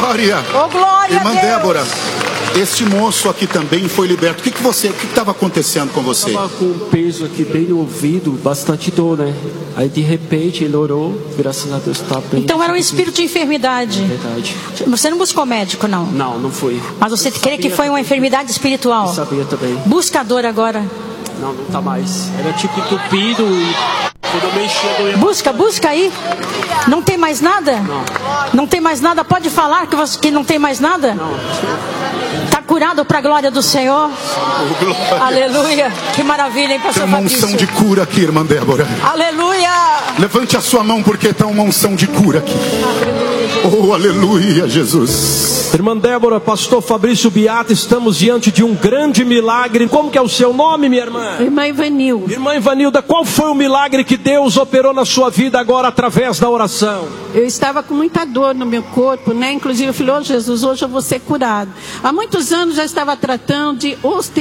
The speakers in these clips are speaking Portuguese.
glória! Oh, glória Irmã a Deus. Débora, este moço aqui também foi liberto. O que estava acontecendo com você? Estava com um peso aqui bem no ouvido, bastante dor, né? Aí de repente ele orou, graças a Deus está bem. Então era um espírito de enfermidade. Verdade. Você não buscou médico, não? Não, não fui. Mas você crê que foi uma enfermidade espiritual? Eu sabia também. Busca a dor agora. Não, não tá mais. Era tipo entupido e quando eu mexia doía. Busca aí. Não tem mais nada? Não. Não tem mais nada? Pode falar que não tem mais nada? Não. Está curado para a glória do Senhor? Oh, glória. Aleluia. Que maravilha, hein, pastor Tem uma Fabrício? unção de cura aqui, irmã Débora. Aleluia. Levante a sua mão porque está uma unção de cura aqui. Oh, aleluia, Jesus. Irmã Débora, pastor Fabrício Beata, estamos diante de um grande milagre. Como que é o seu nome, minha irmã? Irmã Ivanilda. Irmã Ivanilda, qual foi o milagre que Deus operou na sua vida agora através da oração? Eu estava com muita dor no meu corpo, né? Inclusive eu falei, Jesus, hoje eu vou ser curado. Há muitos anos já estava tratando de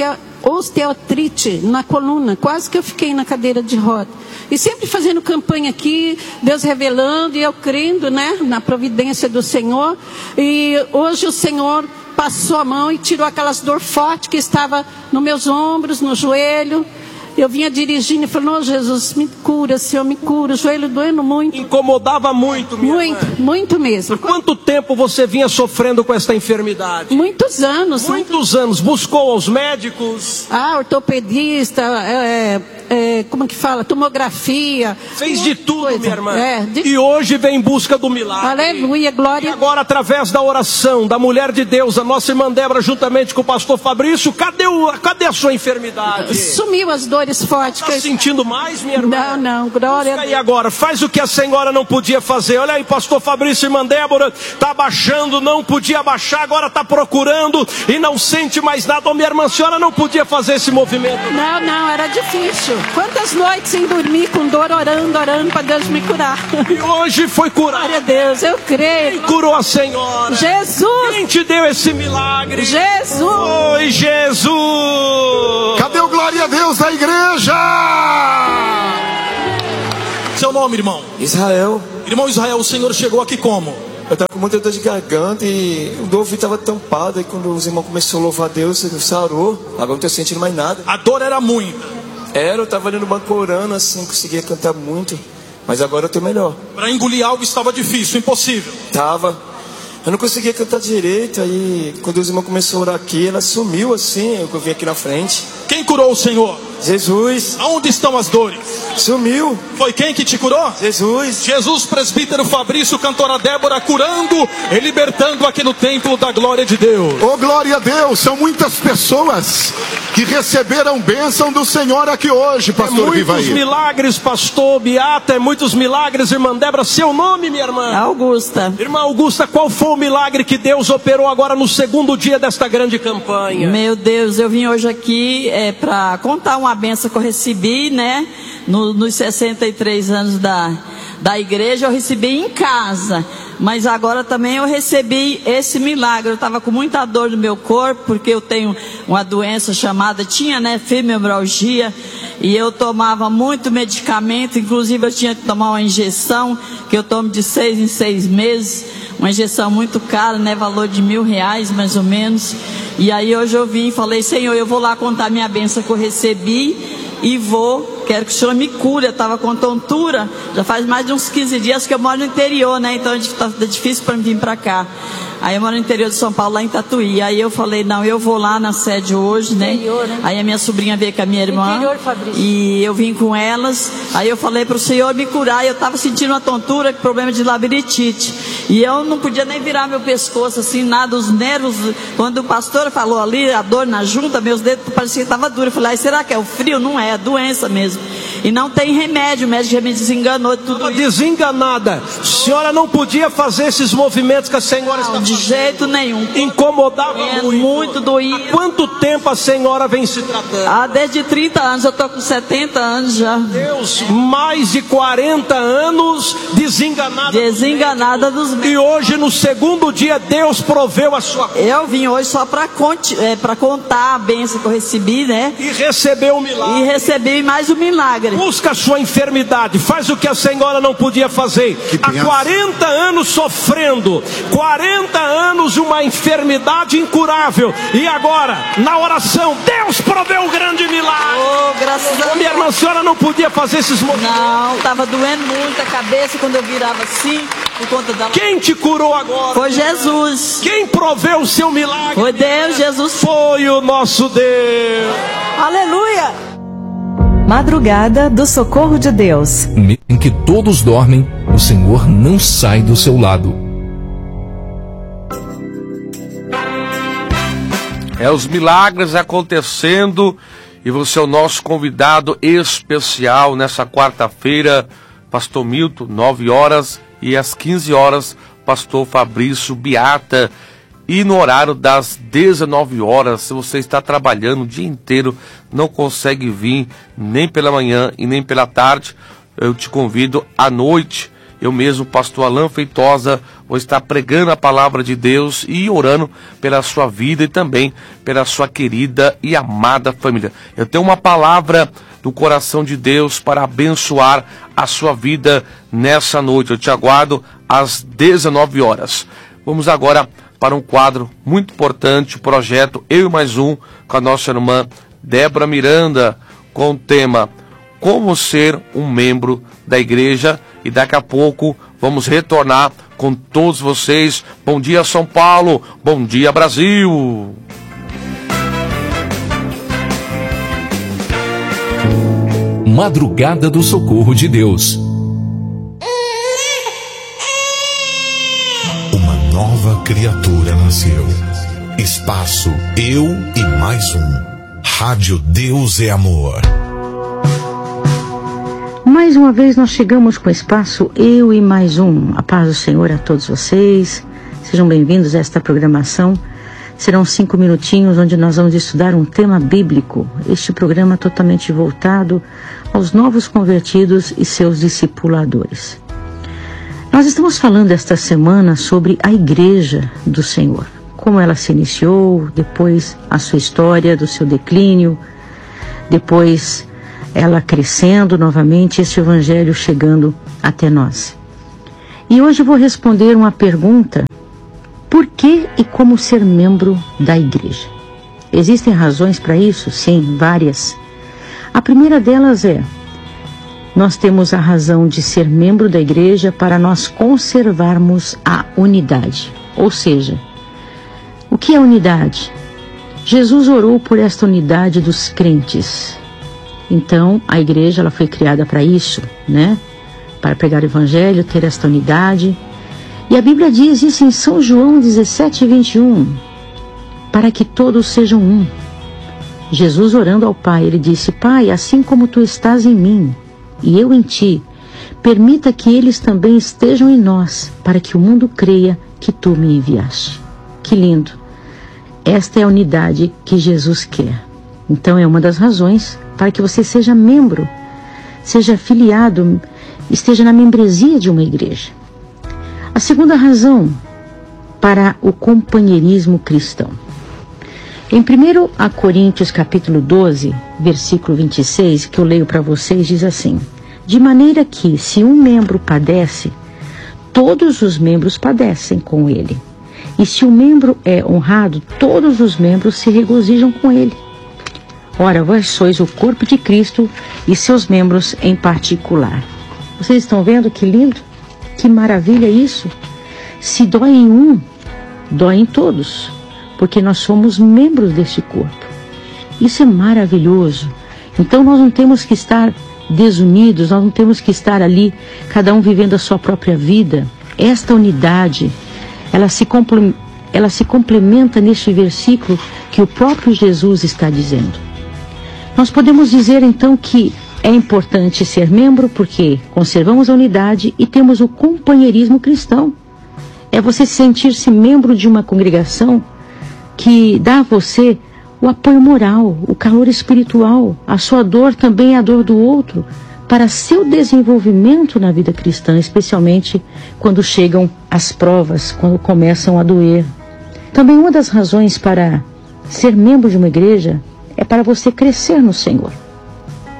osteoartrite na coluna. Quase que eu fiquei na cadeira de roda. E sempre fazendo campanha aqui, Deus revelando e eu crendo, né? Na providência do Senhor. E hoje o Senhor passou a mão e tirou aquelas dor forte que estava nos meus ombros, no joelho. Eu vinha dirigindo e falei, Jesus, me cura, Senhor, me cura. O joelho doendo muito. Incomodava muito, minha irmã. Muito mesmo. Por quanto tempo você vinha sofrendo com esta enfermidade? Muitos anos. Muitos anos. Buscou aos médicos? Ortopedista, como que fala? Tomografia. Fez de tudo, coisa. minha irmã. De... E hoje vem em busca do milagre. Aleluia, glória. E agora, através da oração da mulher de Deus, a nossa irmã Débora, juntamente com o pastor Fabrício, cadê a sua enfermidade? Sumiu as dores fortes. Está sentindo mais, minha irmã? Não, glória. Busca aí agora, faz o que a senhora não podia fazer. Olha aí, pastor Fabrício e irmã Débora, está abaixando, não podia abaixar, agora está procurando e não sente mais nada. Ô, minha irmã, a senhora não podia fazer esse movimento. Não, era difícil. Quantas noites sem dormir, com dor, orando para Deus me curar. E hoje foi curado. Glória a Deus, eu creio. Quem curou a senhora? Jesus. Quem te deu esse milagre? Jesus. Oi, Jesus. Cadê o glória a Deus da igreja? Seu nome, irmão? Israel. Irmão Israel, o senhor chegou aqui como? Eu estava com muita dor de garganta e o ouvido estava tampado. E quando os irmãos começaram a louvar a Deus, ele sarou. Agora não estou sentindo mais nada. A dor era muita. Eu estava ali no banco orando assim, conseguia cantar muito. Mas agora eu estou melhor. Para engolir algo estava difícil, impossível. Tava. Eu não conseguia cantar direito. Aí quando os irmãos começaram a orar aqui, ela sumiu assim. Eu vim aqui na frente. Quem curou o senhor? Jesus. Aonde estão as dores? Sumiu. Foi quem que te curou? Jesus. Jesus, presbítero Fabrício, cantora Débora, curando e libertando aqui no templo da glória de Deus. Oh, glória a Deus. São muitas pessoas que receberam bênção do Senhor aqui hoje, pastor Rivaí. Muitos milagres, pastor Beata, muitos milagres, irmã Débora. Seu nome, minha irmã? Augusta. Irmã Augusta, qual foi o milagre que Deus operou agora no segundo dia desta grande campanha? Meu Deus, eu vim hoje aqui para contar uma benção que eu recebi, né? Nos 63 anos da igreja, eu recebi em casa. Mas agora também eu recebi esse milagre. Eu estava com muita dor no meu corpo, porque eu tenho uma doença chamada, fibromialgia, e eu tomava muito medicamento, inclusive eu tinha que tomar uma injeção, que eu tomo de 6 em 6 meses, uma injeção muito cara, né, valor de R$1.000 mais ou menos. E aí hoje eu vim e falei, Senhor, eu vou lá contar minha bênção que eu recebi e quero que o Senhor me cure. Eu estava com tontura, já faz mais de uns 15 dias que eu moro no interior, né? Então está difícil para mim vir para cá. Aí eu moro no interior de São Paulo, lá em Tatuí. Aí eu falei, não, eu vou lá na sede hoje, né? Aí a minha sobrinha veio com a minha irmã. E eu vim com elas. Aí eu falei para o Senhor me curar. Eu estava sentindo uma tontura, problema de labirintite. E eu não podia nem virar meu pescoço, assim, nada, os nervos. Quando o pastor falou ali, a dor na junta, meus dedos pareciam que estavam duros. Eu falei, será que é o frio? Não é, é doença mesmo. E não tem remédio, o médico já me desenganou tudo isso. Desenganada. A senhora não podia fazer esses movimentos que a senhora está fazendo. De jeito nenhum. Incomodava muito doído. Há quanto tempo a senhora vem se tratando? Desde 30 anos, eu estou com 70 anos já. Deus, mais de 40 anos desenganada dos médicos. E hoje, no segundo dia, Deus proveu a sua cura. Eu vim hoje só para contar a bênção que eu recebi, né? E recebeu o milagre. E recebi mais um milagre busca a sua enfermidade, faz o que a senhora não podia fazer. Há 40 anos sofrendo, 40 anos uma enfermidade incurável. E agora, na oração, Deus proveu um grande milagre. Oh, graças a Deus. Minha irmã, a senhora não podia fazer esses movimentos. Não, estava doendo muito a cabeça quando eu virava assim, por conta da... Quem te curou agora? Foi Jesus. Quem proveu o seu milagre? Foi Deus, Jesus. Foi o nosso Deus. Aleluia! Madrugada do Socorro de Deus. Em que todos dormem, o Senhor não sai do seu lado. Os milagres acontecendo, e você é o nosso convidado especial nessa quarta-feira, Pastor Milton, 9 horas, e às 15 horas, Pastor Fabrício Biata. E no horário das 19 horas, se você está trabalhando o dia inteiro, não consegue vir nem pela manhã e nem pela tarde, eu te convido à noite. Eu mesmo, Pastor Alain Feitosa, vou estar pregando a palavra de Deus e orando pela sua vida e também pela sua querida e amada família. Eu tenho uma palavra do coração de Deus para abençoar a sua vida nessa noite. Eu te aguardo às 19 horas. Vamos agora para um quadro muito importante, o projeto Eu e Mais Um, com a nossa irmã Débora Miranda, com o tema Como Ser um Membro da Igreja. E daqui a pouco vamos retornar com todos vocês. Bom dia, São Paulo. Bom dia, Brasil. Madrugada do Socorro de Deus. Uma nova criatura nasceu. Espaço Eu e Mais Um. Rádio Deus é Amor. Mais uma vez nós chegamos com o espaço Eu e Mais Um. A paz do Senhor a todos vocês. Sejam bem-vindos a esta programação. Serão 5 minutinhos onde nós vamos estudar um tema bíblico. Este programa totalmente voltado aos novos convertidos e seus discipuladores. Nós estamos falando esta semana sobre a Igreja do Senhor. Como ela se iniciou, depois a sua história do seu declínio, depois ela crescendo novamente, este evangelho chegando até nós. E hoje eu vou responder uma pergunta: por que e como ser membro da igreja? Existem razões para isso? Sim, várias. A primeira delas é: nós temos a razão de ser membro da igreja para nós conservarmos a unidade. Ou seja, o que é unidade? Jesus orou por esta unidade dos crentes. Então, a igreja ela foi criada para isso, né? Para pregar o evangelho, ter esta unidade. E a Bíblia diz isso em São João 17:21, para que todos sejam um. Jesus orando ao Pai, ele disse: Pai, assim como tu estás em mim e eu em ti, permita que eles também estejam em nós, para que o mundo creia que tu me enviaste. Que lindo! Esta é a unidade que Jesus quer. Então é uma das razões para que você seja membro, seja afiliado, esteja na membresia de uma igreja. A segunda razão para o companheirismo cristão. Em 1 Coríntios capítulo 12, versículo 26, que eu leio para vocês, diz assim: de maneira que, se um membro padece, todos os membros padecem com ele. E se um membro é honrado, todos os membros se regozijam com ele. Ora, vós sois o corpo de Cristo e seus membros em particular. Vocês estão vendo que lindo? Que maravilha isso? Se dói em um, dói em todos, porque nós somos membros deste corpo. Isso é maravilhoso. Então nós não temos que estar desunidos, nós não temos que estar ali, cada um vivendo a sua própria vida. Esta unidade, ela se complementa neste versículo que o próprio Jesus está dizendo. Nós podemos dizer então que é importante ser membro porque conservamos a unidade e temos o companheirismo cristão. É você sentir-se membro de uma congregação que dá a você o apoio moral, o calor espiritual, a sua dor também é a dor do outro, para seu desenvolvimento na vida cristã, especialmente quando chegam as provas, quando começam a doer. Também uma das razões para ser membro de uma igreja é para você crescer no Senhor.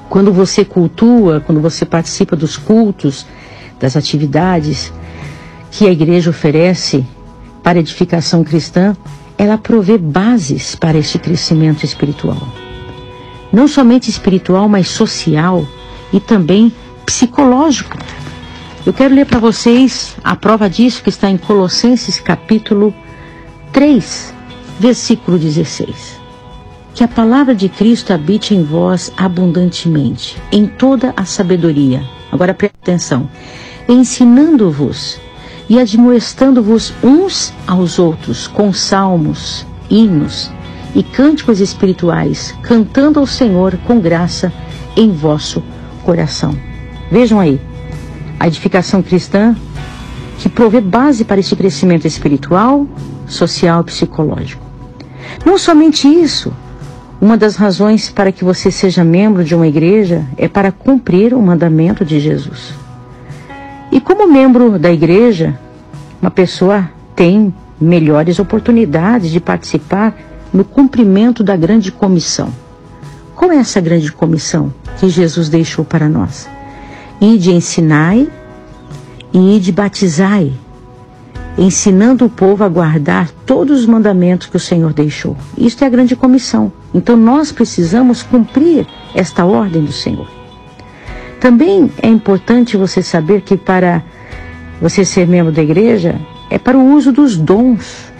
Quando você cultua, quando você participa dos cultos, das atividades que a igreja oferece para a edificação cristã, ela provê bases para este crescimento espiritual. Não somente espiritual, mas social e também psicológico. Eu quero ler para vocês a prova disso que está em Colossenses capítulo 3, versículo 16. Que a palavra de Cristo habite em vós abundantemente, em toda a sabedoria. Agora preste atenção. Ensinando-vos e admoestando-vos uns aos outros com salmos, hinos e cânticos espirituais, cantando ao Senhor com graça em vosso coração. Vejam aí, a edificação cristã que provê base para esse crescimento espiritual, social e psicológico. Não somente isso, uma das razões para que você seja membro de uma igreja é para cumprir o mandamento de Jesus. E como membro da igreja, uma pessoa tem melhores oportunidades de participar no cumprimento da grande comissão. Qual é essa grande comissão que Jesus deixou para nós? Ide ensinai e ide batizai, ensinando o povo a guardar todos os mandamentos que o Senhor deixou. Isto é a grande comissão. Então nós precisamos cumprir esta ordem do Senhor. Também é importante você saber que para você ser membro da igreja é para o uso dos dons.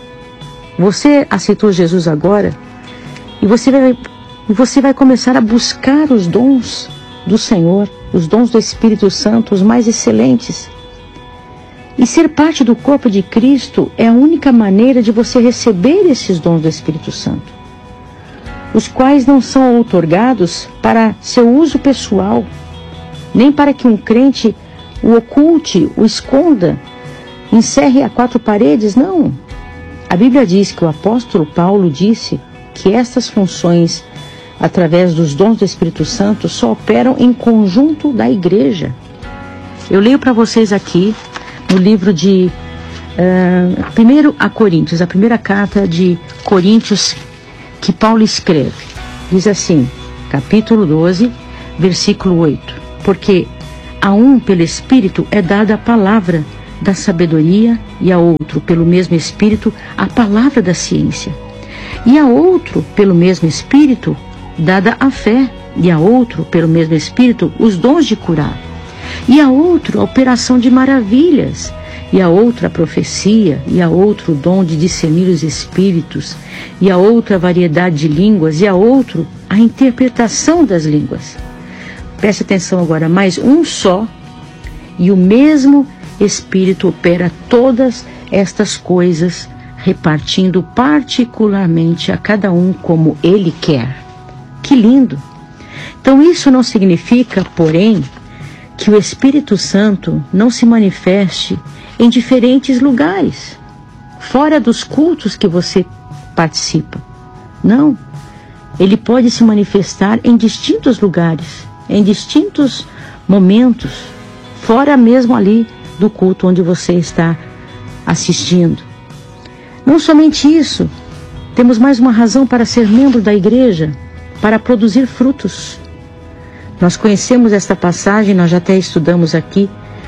Você aceitou Jesus agora e você vai começar a buscar os dons do Senhor, os dons do Espírito Santo, os mais excelentes. E ser parte do corpo de Cristo é a única maneira de você receber esses dons do Espírito Santo, os quais não são outorgados para seu uso pessoal, nem para que um crente o oculte, o esconda, encerre a quatro paredes, não. A Bíblia diz que o apóstolo Paulo disse que estas funções, através dos dons do Espírito Santo, só operam em conjunto da igreja. Eu leio para vocês aqui no livro de 1 a Coríntios, a primeira carta de Coríntios que Paulo escreve. Diz assim, capítulo 12, versículo 8. Porque a um pelo Espírito é dada a palavra da sabedoria, e a outro pelo mesmo Espírito a palavra da ciência, e a outro pelo mesmo Espírito dada a fé, e a outro pelo mesmo Espírito os dons de curar, e a outro a operação de maravilhas, e a outra a profecia, e a outro o dom de discernir os espíritos, e a outra a variedade de línguas, e a outro a interpretação das línguas. Preste atenção agora, mas um só e o mesmo Espírito opera todas estas coisas, repartindo particularmente a cada um como Ele quer. Que lindo! Então isso não significa, porém, que o Espírito Santo não se manifeste em diferentes lugares, fora dos cultos que você participa. Não, Ele pode se manifestar em distintos lugares, em distintos momentos, fora mesmo ali do culto onde você está assistindo. Não somente isso, temos mais uma razão para ser membro da igreja, para produzir frutos. Nós conhecemos esta passagem, nós já até estudamos aqui,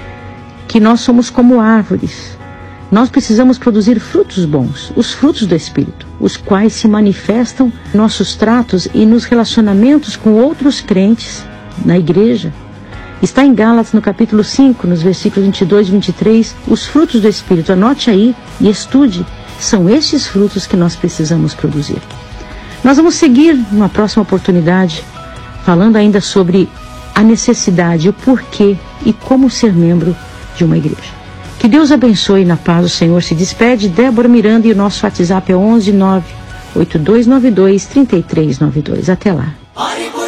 que nós somos como árvores. Nós precisamos produzir frutos bons, os frutos do Espírito, os quais se manifestam em nossos tratos e nos relacionamentos com outros crentes na igreja. Está em Gálatas, no capítulo 5, nos versículos 22 e 23, os frutos do Espírito. Anote aí e estude. São estes frutos que nós precisamos produzir. Nós vamos seguir numa próxima oportunidade, falando ainda sobre a necessidade, o porquê e como ser membro de uma igreja. Que Deus abençoe. Na paz do Senhor se despede Débora Miranda, e o nosso WhatsApp é 11 98292 3392. Até lá.